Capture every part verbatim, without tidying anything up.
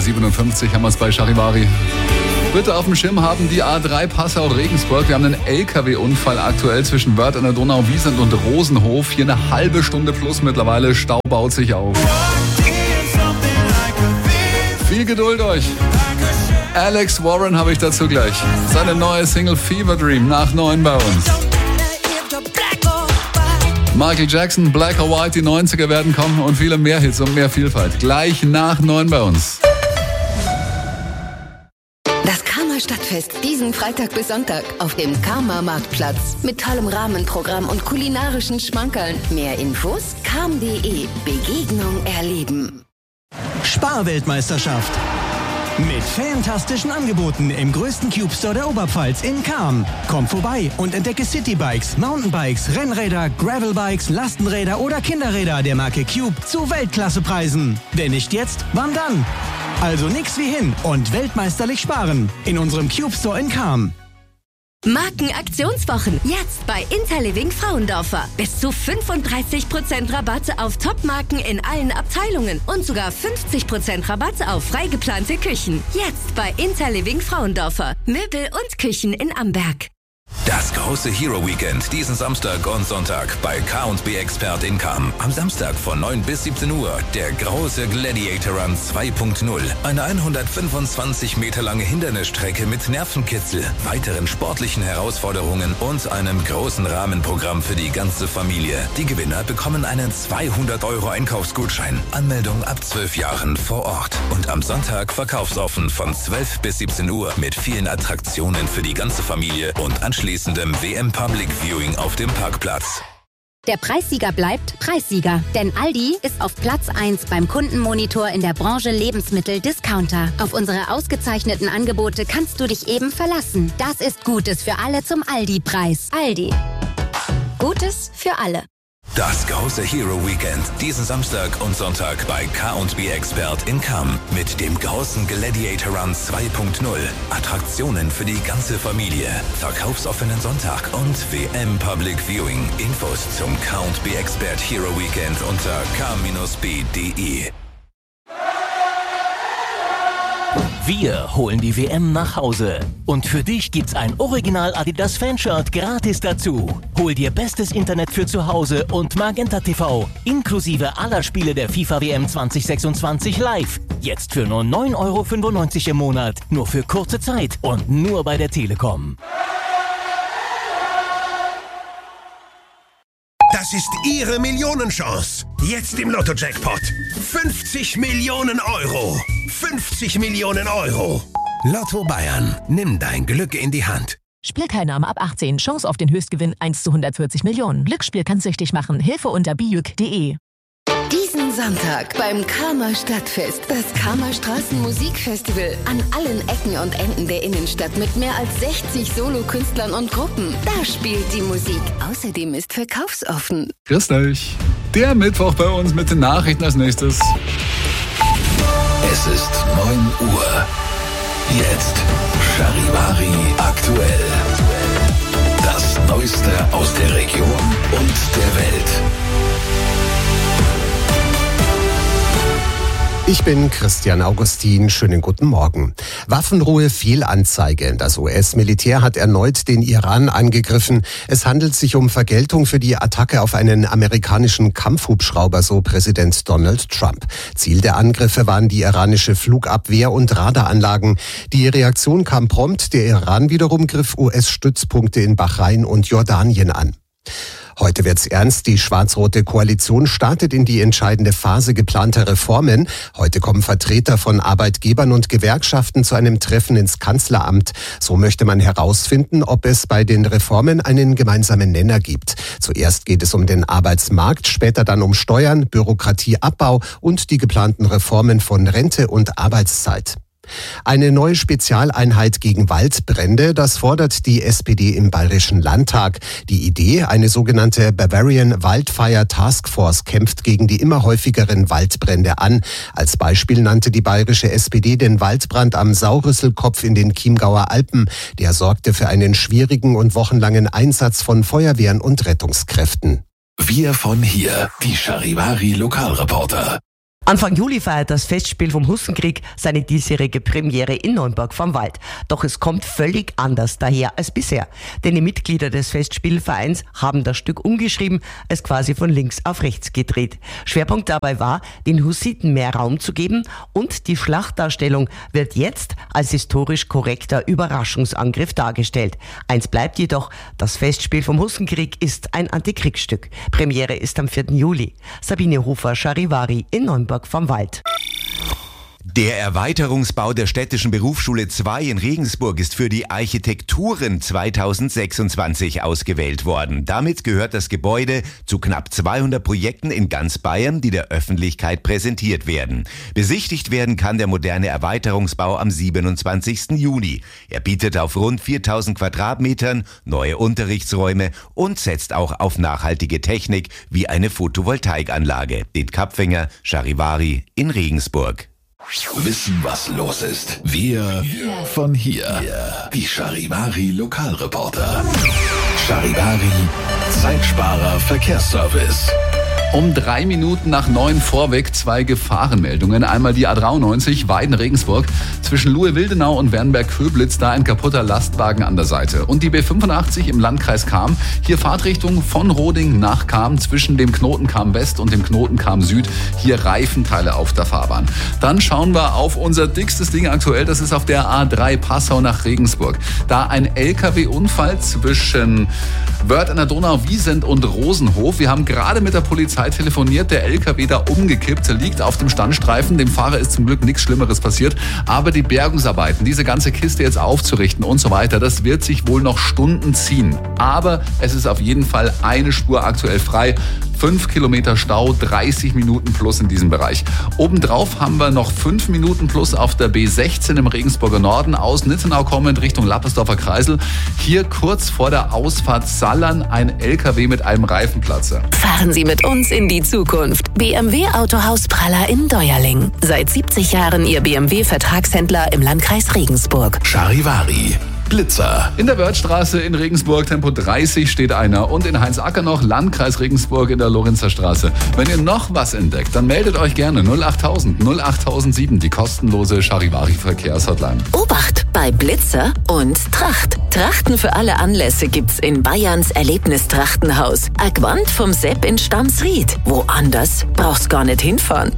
siebenundfünfzig haben wir es bei Charivari. Bitte auf dem Schirm haben die A drei Passau-Regensburg. Wir haben einen L K W-Unfall aktuell zwischen Wörth an der Donau, Wiesent und Rosenhof. Hier eine halbe Stunde plus mittlerweile. Stau baut sich auf. Viel Geduld euch. Alex Warren habe ich dazu gleich. Seine neue Single Fever Dream nach neun bei uns. Michael Jackson, Black or White, die neunziger werden kommen und viele mehr Hits und mehr Vielfalt. Gleich nach neun bei uns. Das Karma Stadtfest diesen Freitag bis Sonntag auf dem Karma Marktplatz. Mit tollem Rahmenprogramm und kulinarischen Schmankerln. Mehr Infos karm punkt de. Begegnung erleben. Sparweltmeisterschaft. Mit fantastischen Angeboten im größten Cube Store der Oberpfalz in Cham. Komm vorbei und entdecke Citybikes, Mountainbikes, Rennräder, Gravelbikes, Lastenräder oder Kinderräder der Marke Cube zu Weltklassepreisen. Wenn nicht jetzt, wann dann? Also nix wie hin und weltmeisterlich sparen in unserem Cube Store in Cham. Markenaktionswochen. Jetzt bei Interliving Frauendorfer. Bis zu fünfunddreißig Prozent Rabatte auf Top-Marken in allen Abteilungen und sogar fünfzig Prozent Rabatte auf frei geplante Küchen. Jetzt bei Interliving Frauendorfer. Möbel und Küchen in Amberg. Das große Hero Weekend diesen Samstag und Sonntag bei K und B Expert in Cham. Am Samstag von neun bis siebzehn Uhr der große Gladiator Run zwei Punkt null. Eine hundertfünfundzwanzig Meter lange Hindernisstrecke mit Nervenkitzel, weiteren sportlichen Herausforderungen und einem großen Rahmenprogramm für die ganze Familie. Die Gewinner bekommen einen zweihundert Euro Einkaufsgutschein. Anmeldung ab zwölf Jahren vor Ort. Und am Sonntag verkaufsoffen von zwölf bis siebzehn Uhr mit vielen Attraktionen für die ganze Familie und anschließendem W M Public Viewing auf dem Parkplatz. Der Preissieger bleibt Preissieger, denn Aldi ist auf Platz eins beim Kundenmonitor in der Branche Lebensmittel-Discounter. Auf unsere ausgezeichneten Angebote kannst du dich eben verlassen. Das ist Gutes für alle zum Aldi-Preis. Aldi. Gutes für alle. Das große Hero Weekend diesen Samstag und Sonntag bei K und B Expert in Cham mit dem großen Gladiator Run zwei Punkt null. Attraktionen für die ganze Familie, verkaufsoffenen Sonntag und W M Public Viewing. Infos zum K und B Expert Hero Weekend unter k b punkt de. Wir holen die W M nach Hause. Und für dich gibt's ein Original Adidas Fanshirt gratis dazu. Hol dir bestes Internet für zu Hause und Magenta T V, inklusive aller Spiele der FIFA W M zwanzig sechsundzwanzig live. Jetzt für nur neun Euro fünfundneunzig im Monat. Nur für kurze Zeit und nur bei der Telekom. Das ist Ihre Millionenchance. Jetzt im Lotto-Jackpot. fünfzig Millionen Euro. fünfzig Millionen Euro. Lotto Bayern. Nimm dein Glück in die Hand. Spielteilnahme ab achtzehn. Chance auf den Höchstgewinn eins zu hundertvierzig Millionen. Glücksspiel kann süchtig machen. Hilfe unter bijuk punkt de. Diesen Sonntag beim Karma Stadtfest. Das Karma Straßenmusikfestival. An allen Ecken und Enden der Innenstadt mit mehr als sechzig Solokünstlern und Gruppen. Da spielt die Musik. Außerdem ist verkaufsoffen. Grüßt euch. Der Mittwoch bei uns mit den Nachrichten als nächstes. Es ist neun Uhr. Jetzt Charivari aktuell. Das Neueste aus der Region und der Welt. Ich bin Christian Augustin. Schönen guten Morgen. Waffenruhe Fehlanzeige. Das U S-Militär hat erneut den Iran angegriffen. Es handelt sich um Vergeltung für die Attacke auf einen amerikanischen Kampfhubschrauber, so Präsident Donald Trump. Ziel der Angriffe waren die iranische Flugabwehr und Radaranlagen. Die Reaktion kam prompt. Der Iran wiederum griff U S-Stützpunkte in Bahrain und Jordanien an. Heute wird's ernst. Die schwarz-rote Koalition startet in die entscheidende Phase geplanter Reformen. Heute kommen Vertreter von Arbeitgebern und Gewerkschaften zu einem Treffen ins Kanzleramt. So möchte man herausfinden, ob es bei den Reformen einen gemeinsamen Nenner gibt. Zuerst geht es um den Arbeitsmarkt, später dann um Steuern, Bürokratieabbau und die geplanten Reformen von Rente und Arbeitszeit. Eine neue Spezialeinheit gegen Waldbrände, das fordert die S P D im Bayerischen Landtag. Die Idee, eine sogenannte Bavarian Wildfire Task Force, kämpft gegen die immer häufigeren Waldbrände an. Als Beispiel nannte die bayerische S P D den Waldbrand am Saurüsselkopf in den Chiemgauer Alpen. Der sorgte für einen schwierigen und wochenlangen Einsatz von Feuerwehren und Rettungskräften. Wir von hier, die Charivari Lokalreporter. Anfang Juli feiert das Festspiel vom Hussenkrieg seine diesjährige Premiere in Neumburg vom Wald. Doch es kommt völlig anders daher als bisher. Denn die Mitglieder des Festspielvereins haben das Stück umgeschrieben, es quasi von links auf rechts gedreht. Schwerpunkt dabei war, den Hussiten mehr Raum zu geben, und die Schlachtdarstellung wird jetzt als historisch korrekter Überraschungsangriff dargestellt. Eins bleibt jedoch, das Festspiel vom Hussenkrieg ist ein Antikriegsstück. Premiere ist am vierten Juli. Sabine Hofer-Charivari in Neumburg vom Wald. Der Erweiterungsbau der Städtischen Berufsschule zwei in Regensburg ist für die Architekturen zweitausendsechsundzwanzig ausgewählt worden. Damit gehört das Gebäude zu knapp zweihundert Projekten in ganz Bayern, die der Öffentlichkeit präsentiert werden. Besichtigt werden kann der moderne Erweiterungsbau am siebenundzwanzigsten Juni. Er bietet auf rund viertausend Quadratmetern neue Unterrichtsräume und setzt auch auf nachhaltige Technik wie eine Photovoltaikanlage. Den Kapfänger Charivari in Regensburg. Wissen, was los ist. Wir von hier. Die Charivari Lokalreporter. Charivari Zeitsparer Verkehrsservice. Um drei Minuten nach neun vorweg zwei Gefahrenmeldungen. Einmal die A dreiundneunzig Weiden-Regensburg zwischen Luhe-Wildenau und Wernberg-Köblitz, da ein kaputter Lastwagen an der Seite. Und die B fünfundachtzig im Landkreis Cham, hier Fahrtrichtung von Roding nach Cham zwischen dem Knoten Cham West und dem Knoten Cham Süd. Hier Reifenteile auf der Fahrbahn. Dann schauen wir auf unser dickstes Ding aktuell, das ist auf der A drei Passau nach Regensburg. Da ein L K W-Unfall zwischen Wörth an der Donau, Wiesent und Rosenhof. Wir haben gerade mit der Polizei telefoniert, der L K W da umgekippt, liegt auf dem Standstreifen. Dem Fahrer ist zum Glück nichts Schlimmeres passiert. Aber die Bergungsarbeiten, diese ganze Kiste jetzt aufzurichten und so weiter, das wird sich wohl noch Stunden ziehen. Aber es ist auf jeden Fall eine Spur aktuell frei. Fünf Kilometer Stau, dreißig Minuten plus in diesem Bereich. Obendrauf haben wir noch fünf Minuten plus auf der B sechzehn im Regensburger Norden, aus Nittenau kommend Richtung Lappersdorfer Kreisel. Hier kurz vor der Ausfahrt Sallern ein L K W mit einem Reifenplatzer. Fahren Sie mit uns in die Zukunft. B M W Autohaus Praller in Deuerling. Seit siebzig Jahren Ihr B M W-Vertragshändler im Landkreis Regensburg. Charivari Blitzer. In der Wörthstraße in Regensburg, Tempo dreißig steht einer. Und in Heinz-Acker noch, Landkreis Regensburg in der Lorenzer Straße. Wenn ihr noch was entdeckt, dann meldet euch gerne null achttausend null achttausendsieben, die kostenlose Charivari-Verkehrshotline. Obacht bei Blitzer und Tracht. Trachten für alle Anlässe gibt's in Bayerns Erlebnistrachtenhaus. Aquant vom Sepp in Stamsried. Woanders brauchst gar nicht hinfahren.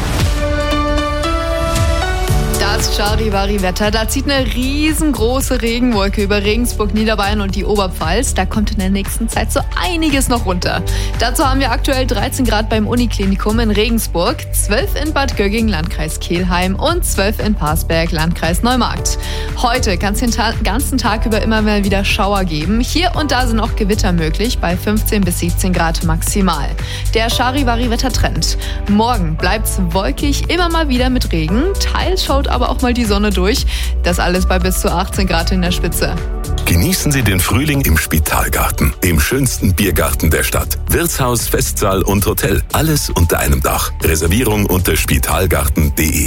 Das Charivari-Wetter, da zieht eine riesengroße Regenwolke über Regensburg, Niederbayern und die Oberpfalz. Da kommt in der nächsten Zeit so einiges noch runter. Dazu haben wir aktuell dreizehn Grad beim Uniklinikum in Regensburg, zwölf in Bad Gögging, Landkreis Kelheim und zwölf in Parsberg, Landkreis Neumarkt. Heute kann es den ta- ganzen Tag über immer mal wieder Schauer geben. Hier und da sind auch Gewitter möglich, bei fünfzehn bis siebzehn Grad maximal. Der Charivari-Wettertrend. Morgen bleibt's wolkig, immer mal wieder mit Regen. Teils schaut aber auch mal die Sonne durch. Das alles bei bis zu achtzehn Grad in der Spitze. Genießen Sie den Frühling im Spitalgarten, dem schönsten Biergarten der Stadt. Wirtshaus, Festsaal und Hotel, alles unter einem Dach. Reservierung unter spitalgarten punkt de.